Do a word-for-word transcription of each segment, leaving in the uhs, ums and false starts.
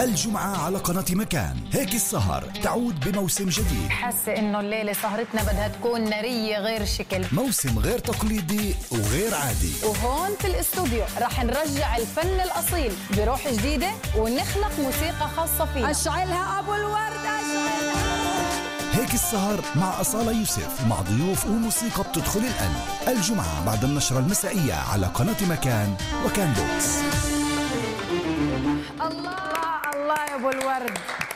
الجمعة على قناة مكان. هيك السهر تعود بموسم جديد. حاسة إنه الليلة سهرتنا بدها تكون نارية غير شكل، موسم غير تقليدي وغير عادي. وهون في الاستوديو رح نرجع الفن الأصيل بروح جديدة ونخلق موسيقى خاصة فينا. أشعلها أبو الورد أشعلها. هيك السهر مع أصالة يوسف، مع ضيوف وموسيقى بتدخل القلب. الجمعة بعد النشرة المسائية على قناة مكان وكان بوكس. الله الله يا أبو الورد.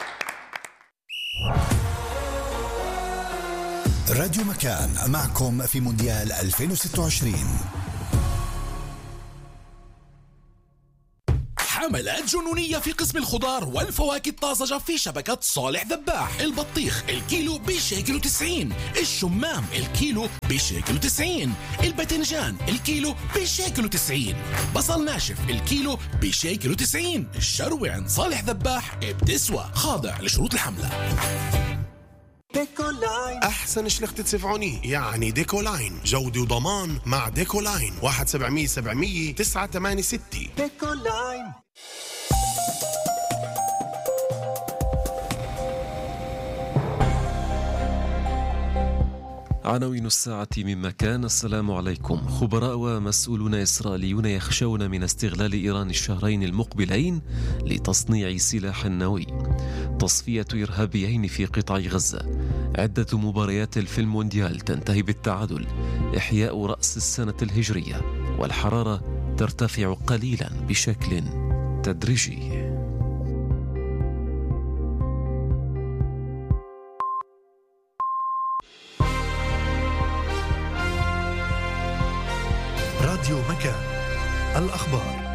راديو مكان معكم في مونديال ألفين وستة وعشرين. حملات جنونية في قسم الخضار والفواكه الطازجة في شبكة صالح ذباح. البطيخ الكيلو بشيكل وتسعين، الشمام الكيلو بشيكل وتسعين، الباذنجان الكيلو بشيكل وتسعين، بصل ناشف الكيلو بشيكل وتسعين. الشروة عند صالح ذباح بتسوى، خاضع لشروط الحملة. ديكولاين أحسن شلخت تسفعوني، يعني ديكولاين جودة وضمان مع ديكولاين. واحد سبعمية سبعمية تسعة ثمانية ستة. ديكولاين. عناوين الساعة من مكان. السلام عليكم. خبراء ومسؤولون إسرائيليون يخشون من استغلال إيران الشهرين المقبلين لتصنيع سلاح نووي. تصفية إرهابيين في قطاع غزة. عدة مباريات في المونديال تنتهي بالتعادل. إحياء رأس السنة الهجرية. والحرارة ترتفع قليلا بشكل تدريجي. راديو مكان. الأخبار.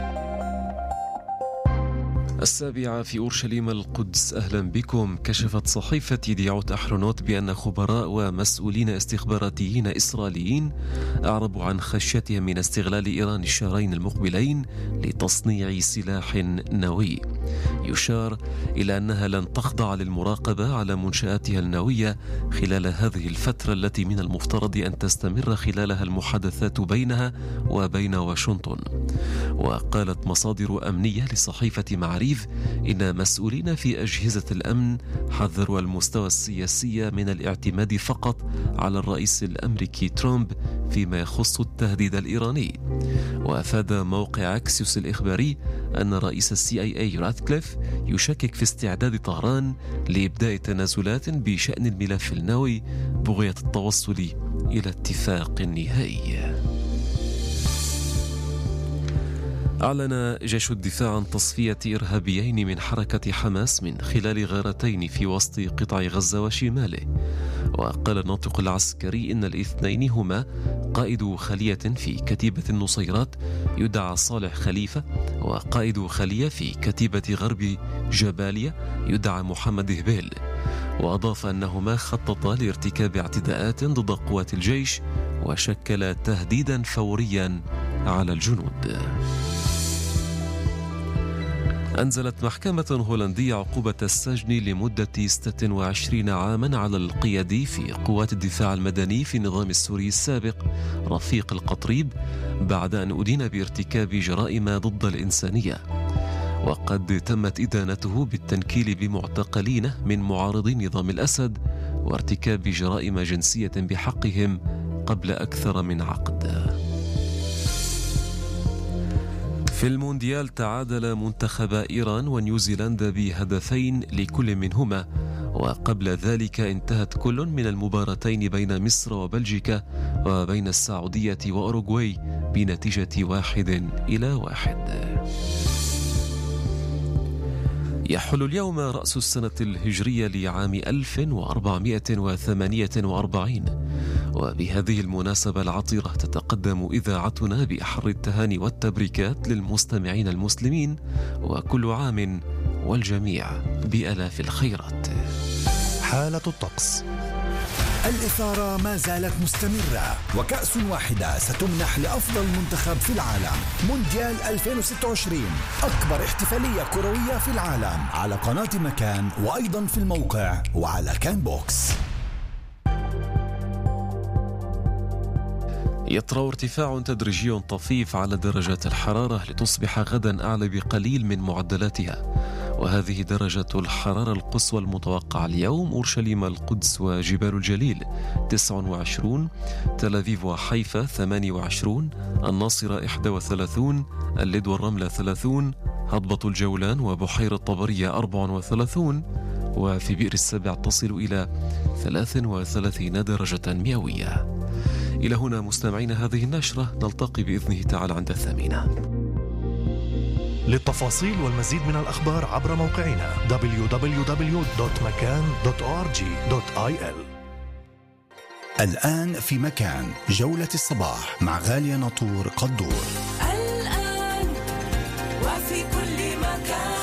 السابعة في أورشليم القدس. أهلا بكم. كشفت صحيفة يديعوت أحرونوت بأن خبراء ومسؤولين استخباراتيين إسرائيليين أعربوا عن خشيتهم من استغلال إيران الشهرين المقبلين لتصنيع سلاح نووي. يشار إلى أنها لن تخضع للمراقبة على منشآتها النووية خلال هذه الفترة التي من المفترض أن تستمر خلالها المحادثات بينها وبين واشنطن. وقالت مصادر أمنية لصحيفة معاريف إن مسؤولين في أجهزة الأمن حذروا المستوى السياسي من الاعتماد فقط على الرئيس الأمريكي ترامب فيما يخص التهديد الإيراني. وأفاد موقع أكسيوس الإخباري أن رئيس السي آي إي راتكليف يشكك في استعداد طهران لإبداء تنازلات بشأن الملف النووي بغية التوصل إلى اتفاق نهائي. أعلن جيش الدفاع عن تصفية إرهابيين من حركة حماس من خلال غارتين في وسط قطاع غزة وشماله. وقال الناطق العسكري إن الاثنين هما قائد خلية في كتيبة النصيرات يدعى صالح خليفة، وقائد خلية في كتيبة غرب جباليا يدعى محمد هبيل. وأضاف أنهما خططا لارتكاب اعتداءات ضد قوات الجيش وشكل تهديدا فوريا على الجنود. أنزلت محكمة هولندية عقوبة السجن لمدة ستة وعشرين عاما على القيادي في قوات الدفاع المدني في النظام السوري السابق رفيق القطريب بعد أن أدين بارتكاب جرائم ضد الإنسانية. وقد تمت إدانته بالتنكيل بمعتقلين من معارضي نظام الأسد وارتكاب جرائم جنسية بحقهم قبل أكثر من عقد. في المونديال تعادل منتخبا إيران ونيوزيلندا بهدفين لكل منهما، وقبل ذلك انتهت كل من المباراتين بين مصر وبلجيكا وبين السعودية وأوروغواي بنتيجة واحد إلى واحد. يحل اليوم رأس السنة الهجرية لعام ألف وأربعمائة وثمانية وأربعين، وبهذه المناسبة العطرة تتقدم إذاعتنا بأحر التهاني والتبريكات للمستمعين المسلمين، وكل عام والجميع بألاف الخيرات. حالة الطقس. الإثارة ما زالت مستمرة، وكأس واحدة ستمنح لأفضل منتخب في العالم. مونديال ألفين وستة وعشرين، أكبر احتفالية كروية في العالم، على قناة مكان وأيضا في الموقع وعلى كان بوكس. يطرأ ارتفاع تدريجي طفيف على درجات الحرارة لتصبح غدا أعلى بقليل من معدلاتها، وهذه درجة الحرارة القصوى المتوقعة اليوم: أورشليم القدس وجبال الجليل تسعة وعشرين، تل أبيب وحيفا ثمانية وعشرين، الناصرة إحدى وثلاثين، اللد والرملة ثلاثين، هضبة الجولان وبحيرة طبرية أربعة وثلاثين، وفي بئر السبع تصل إلى ثلاثة وثلاثين درجة مئوية. إلى هنا مستمعين هذه النشرة، نلتقي بإذنه تعالى عند الثامنة. للتفاصيل والمزيد من الأخبار عبر موقعنا دبليو دبليو دبليو دوت مكان دوت أو آر جي دوت آي إل. الآن في مكان جولة الصباح مع غالية ناطور قدور. الآن وفي كل مكان.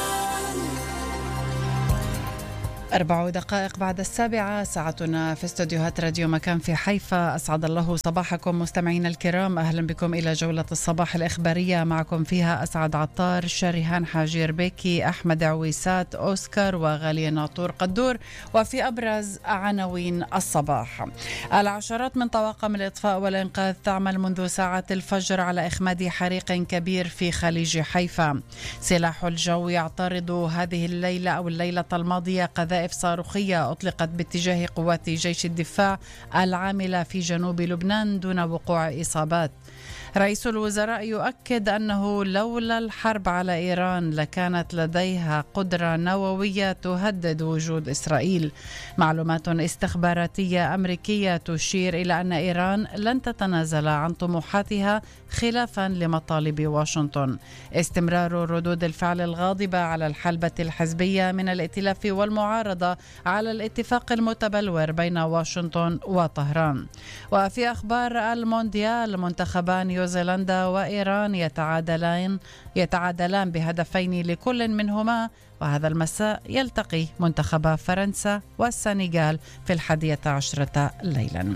أربع دقائق بعد السابعة، ساعتنا في استوديوهات راديو مكان في حيفا. أسعد الله صباحكم مستمعينا الكرام، أهلا بكم إلى جولة الصباح الإخبارية. معكم فيها أسعد عطار، شريهان حاجير بيكي، أحمد عويسات، أوسكار وغالية ناطور قدور. وفي أبرز عناوين الصباح: العشرات من طواقم الإطفاء والإنقاذ تعمل منذ ساعة الفجر على إخماد حريق كبير في خليج حيفا. سلاح الجو يعترض هذه الليلة أو الليلة الماضية قذائف صاروخية أطلقت باتجاه قوات جيش الدفاع العاملة في جنوب لبنان دون وقوع إصابات. رئيس الوزراء يؤكد أنه لولا الحرب على إيران لكانت لديها قدرة نووية تهدد وجود إسرائيل. معلومات استخباراتية أمريكية تشير إلى أن إيران لن تتنازل عن طموحاتها خلافا لمطالب واشنطن. استمرار ردود الفعل الغاضبة على الحلبة الحزبية من الائتلاف والمعارضة على الاتفاق المتبلور بين واشنطن وطهران. وفي أخبار المونديال، منتخبان نيوزيلندا وإيران يتعادلان يتعادلان بهدفين لكل منهما، وهذا المساء يلتقي منتخبا فرنسا والسنغال في الحادية عشرة ليلا.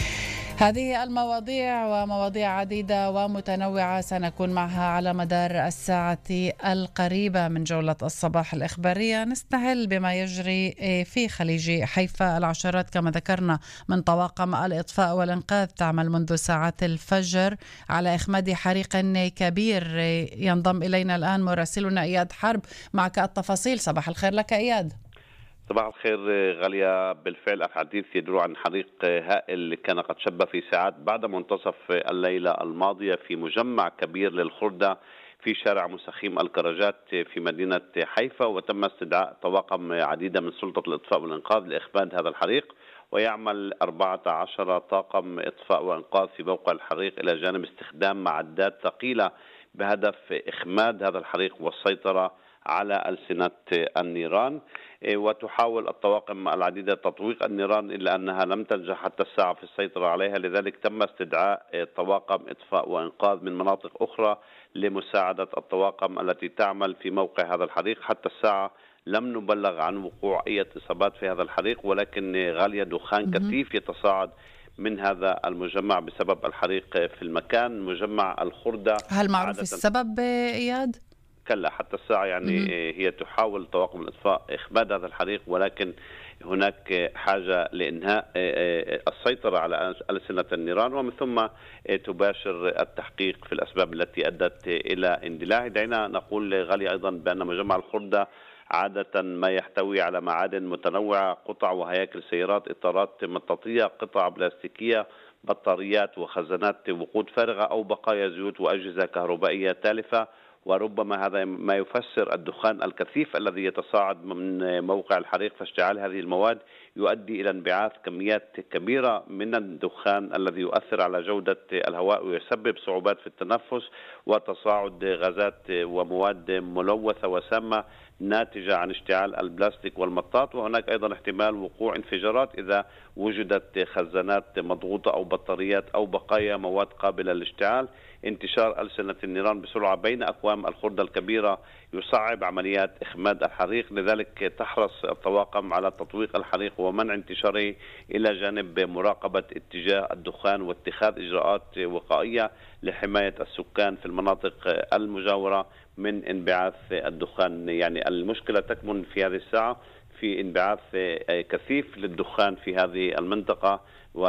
هذه المواضيع ومواضيع عديدة ومتنوعة سنكون معها على مدار الساعة القريبة من جولة الصباح الإخبارية. نستهل بما يجري في خليج حيفا. العشرات كما ذكرنا من طواقم الإطفاء والإنقاذ تعمل منذ ساعات الفجر على إخماد حريق كبير. ينضم إلينا الآن مراسلنا إياد حرب معك التفاصيل. صباح الخير لك إياد. صباح الخير غالية. بالفعل الحديث يدور عن حريق هائل كان قد شب في ساعات بعد منتصف الليلة الماضية في مجمع كبير للخردة في شارع مسخيم الكراجات في مدينة حيفا، وتم استدعاء طواقم عديدة من سلطة الإطفاء والإنقاذ لإخماد هذا الحريق. ويعمل أربعة عشر طاقم إطفاء وإنقاذ في موقع الحريق إلى جانب استخدام معدات ثقيلة بهدف إخماد هذا الحريق والسيطرة على ألسنة النيران. وتحاول الطواقم العديدة تطويق النيران إلا أنها لم تنجح حتى الساعة في السيطرة عليها، لذلك تم استدعاء طواقم إطفاء وإنقاذ من مناطق أخرى لمساعدة الطواقم التي تعمل في موقع هذا الحريق. حتى الساعة لم نبلغ عن وقوع أي إصابات في هذا الحريق، ولكن غالية دخان كثيف يتصاعد من هذا المجمع بسبب الحريق في المكان مجمع الخردة. هل معروف السبب إياد؟ كلا حتى الساعة يعني م- هي تحاول طواقم الإطفاء إخماد هذا الحريق، ولكن هناك حاجة لإنهاء السيطرة على ألسنة النيران ومن ثم تباشر التحقيق في الأسباب التي أدت إلى اندلاع. دعينا نقول غالي أيضا بأن مجمع الخردة عادة ما يحتوي على معادن متنوعة، قطع وهياكل سيارات، إطارات مطاطية، قطع بلاستيكية، بطاريات وخزانات وقود فارغة أو بقايا زيوت وأجهزة كهربائية تالفة. وربما هذا ما يفسر الدخان الكثيف الذي يتصاعد من موقع الحريق، فاشتعال هذه المواد يؤدي إلى انبعاث كميات كبيرة من الدخان الذي يؤثر على جودة الهواء ويسبب صعوبات في التنفس وتصاعد غازات ومواد ملوثة وسامة ناتجة عن اشتعال البلاستيك والمطاط. وهناك أيضا احتمال وقوع انفجارات إذا وجدت خزانات مضغوطة أو بطاريات أو بقايا مواد قابلة للاشتعال. انتشار ألسنة النيران بسرعة بين أكوام الخردة الكبيرة يصعب عمليات إخماد الحريق، لذلك تحرص الطواقم على تطويق الحريق ومنع انتشاره إلى جانب مراقبة اتجاه الدخان واتخاذ إجراءات وقائية لحماية السكان في المناطق المجاورة من انبعاث الدخان. يعني المشكلة تكمن في هذه الساعة في انبعاث كثيف للدخان في هذه المنطقة،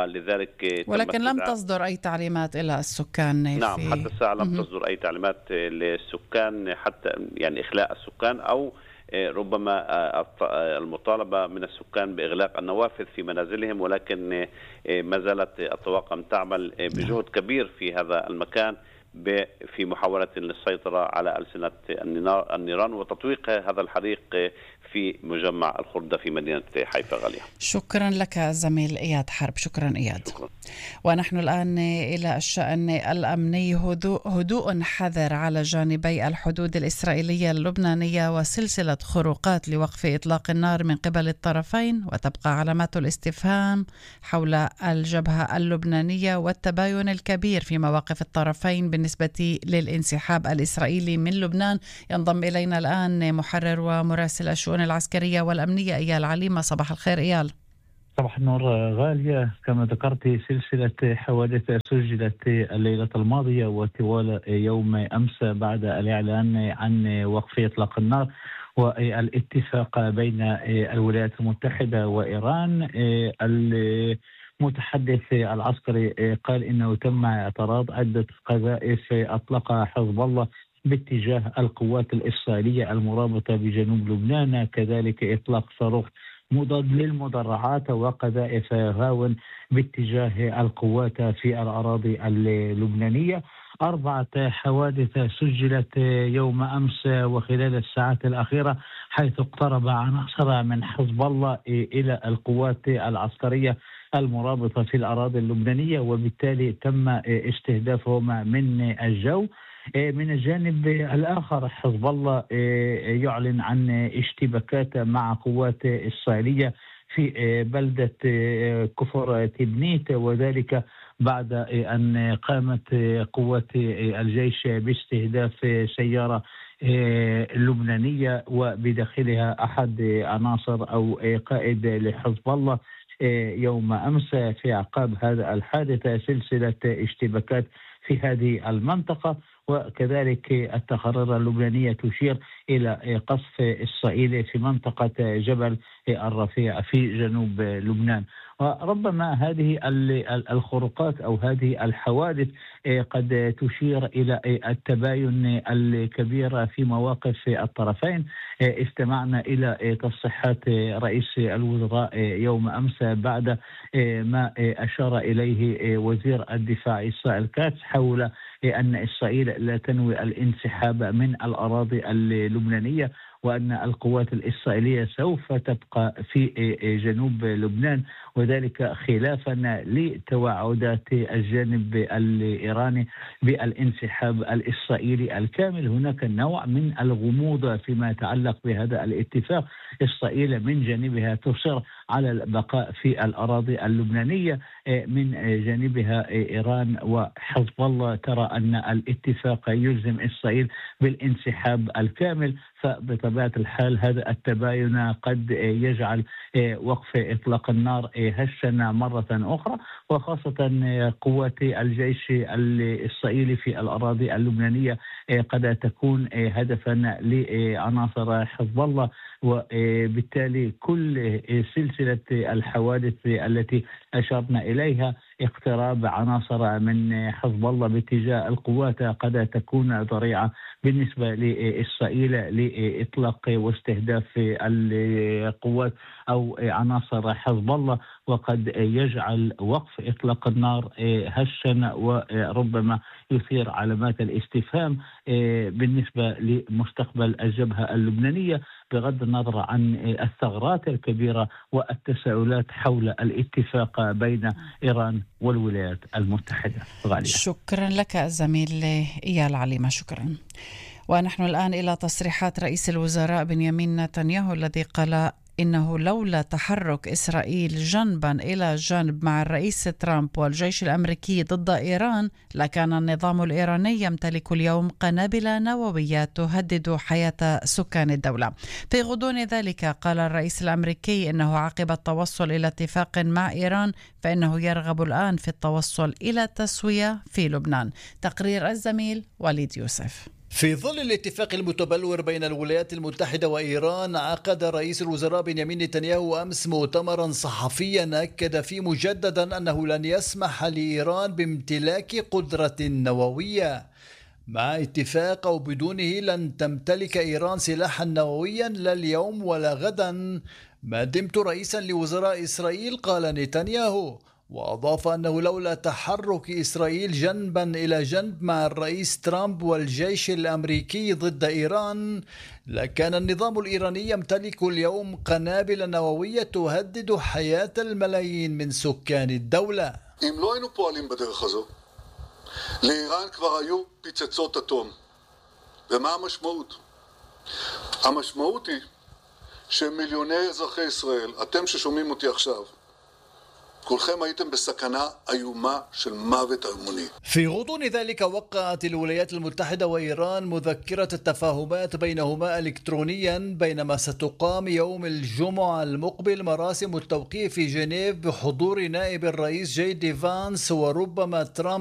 ولذلك ولكن لم تصدر أي تعليمات إلى السكان. نعم في... حتى الساعة لم تصدر أي تعليمات للسكان حتى يعني إخلاء السكان أو ربما المطالبة من السكان بإغلاق النوافذ في منازلهم، ولكن ما زالت الطواقم تعمل بجهد كبير في هذا المكان في محاولة للسيطرة على ألسنة النيران وتطويق هذا الحريق في مجمع الخردة في مدينة حيفا. غالية، شكرا لك زميل إياد حرب. شكرا إياد. شكرا. ونحن الآن إلى الشأن الأمني. هدوء, هدوء حذر على جانبي الحدود الإسرائيلية اللبنانية وسلسلة خروقات لوقف إطلاق النار من قبل الطرفين، وتبقى علامات الاستفهام حول الجبهة اللبنانية والتباين الكبير في مواقف الطرفين بالنسبة للانسحاب الإسرائيلي من لبنان. ينضم إلينا الآن محرر ومراسل الشؤون العسكرية والأمنية إيال عليمة. صباح الخير إيال. صباح النور غالية. كما ذكرت سلسلة حوادث سجلت الليلة الماضية وطوال يوم أمس بعد الإعلان عن وقف إطلاق النار والاتفاق بين الولايات المتحدة وإيران. المتحدث العسكري قال إنه تم اعتراض عدة قذائف أطلقها حزب الله باتجاه القوات الإسرائيلية المرابطة بجنوب لبنان، كذلك إطلاق صاروخ مضاد للمدرعات وقذائف هاون باتجاه القوات في الأراضي اللبنانية. أربعة حوادث سجلت يوم أمس وخلال الساعات الأخيرة، حيث اقترب عناصر من حزب الله إلى القوات العسكرية المرابطة في الأراضي اللبنانية، وبالتالي تم استهدافهم من الجو. من الجانب الآخر حزب الله يعلن عن اشتباكات مع قوات إسرائيلية في بلدة كفر تبنيت، وذلك بعد أن قامت قوات الجيش باستهداف سيارة لبنانية وبداخلها أحد عناصر أو قائد لحزب الله يوم أمس. في أعقاب هذا الحادث سلسلة اشتباكات في هذه المنطقة، وكذلك التقارير اللبنانية تشير إلى قصف إسرائيل في منطقة جبل الرفيع في جنوب لبنان. وربما هذه الخروقات أو هذه الحوادث قد تشير إلى التباين الكبير في مواقف الطرفين. استمعنا إلى تصريحات رئيس الوزراء يوم أمس بعد ما أشار إليه وزير الدفاع إسرائيل كاتس حول أن إسرائيل لا تنوي الانسحاب من الأراضي اللبنانية، وأن القوات الإسرائيلية سوف تبقى في جنوب لبنان، وذلك خلافا لتوعدات الجانب الإيراني بالانسحاب الإسرائيلي الكامل. هناك نوع من الغموض فيما يتعلق بهذا الاتفاق. إسرائيل من جانبها تصر على البقاء في الأراضي اللبنانية، من جانبها إيران وحزب الله ترى أن الاتفاق يلزم إسرائيل بالانسحاب الكامل. فبطبيعة الحال هذا التباين قد يجعل وقف إطلاق النار هشا مرة أخرى، وخاصة قوات الجيش الإسرائيلي في الأراضي اللبنانية قد تكون هدفا لعناصر حزب الله. وبالتالي كل سلسلة الحوادث التي أشرنا إليها، اقتراب عناصر من حزب الله باتجاه القوات، قد تكون ذريعة بالنسبة لإسرائيل لإطلاق واستهداف القوات أو عناصر حزب الله، وقد يجعل وقف إطلاق النار هشا وربما يثير علامات الاستفهام بالنسبة لمستقبل الجبهة اللبنانية، بغض النظر عن الثغرات الكبيرة والتساؤلات حول الاتفاق بين إيران والولايات المتحدة. غالية، شكرا لك زميل إيال عليمة. شكرا. ونحن الآن إلى تصريحات رئيس الوزراء بنيامين نتنياهو الذي قال إنه لولا تحرك إسرائيل جنبا إلى جنب مع الرئيس ترامب والجيش الأمريكي ضد إيران لكان النظام الإيراني يمتلك اليوم قنابل نووية تهدد حياة سكان الدولة. في غضون ذلك قال الرئيس الأمريكي إنه عقب التوصل إلى اتفاق مع إيران فإنه يرغب الآن في التوصل إلى تسوية في لبنان. تقرير الزميل وليد يوسف. في ظل الاتفاق المتبلور بين الولايات المتحدة وإيران، عقد رئيس الوزراء بنيامين نتنياهو أمس مؤتمرا صحفيا أكد فيه مجددا أنه لن يسمح لإيران بامتلاك قدرة نووية. مع اتفاق أو بدونه لن تمتلك إيران سلاحا نوويا لا اليوم ولا غدا ما دمت رئيسا لوزراء إسرائيل، قال نتنياهو. وأضاف أنه لولا تحرك إسرائيل جنبا إلى جنب مع الرئيس ترامب والجيش الأمريكي ضد إيران لكان النظام الإيراني يمتلك اليوم قنابل نووية تهدد حياة الملايين من سكان الدولة. אם לא היינו פועלים בדרך הזו, לאיראן כבר היו פצצות אטום. ומה המשמעות? המשמעות היא שמיליוני אזרחי ישראל, אתם ששומעים אותי עכשיו, كلكم أيتم بسكنة أيوما شل ماوت المني. في غضون ذلك وقعت الولايات المتحدة وإيران مذكرة التفاهمات بينهما إلكترونيا، بينما ستقام يوم الجمعة المقبل مراسم التوقيع في جنيف بحضور نائب الرئيس جي دي فانس وربما ترامب